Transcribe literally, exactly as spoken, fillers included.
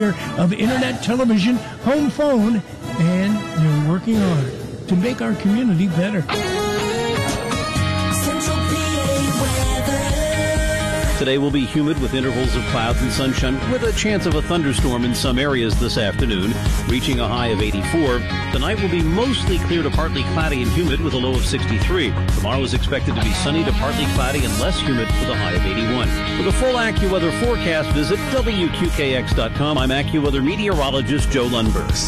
of internet, television, home phone, and they're working hard to make our community better. Today will be humid with intervals of clouds and sunshine with a chance of a thunderstorm in some areas this afternoon, reaching a high of eighty-four. Tonight will be mostly clear to partly cloudy and humid with a low of sixty-three. Tomorrow is expected to be sunny to partly cloudy and less humid with a high of eighty-one. For the full AccuWeather forecast, visit W Q K X dot com. I'm AccuWeather meteorologist Joe Lundberg.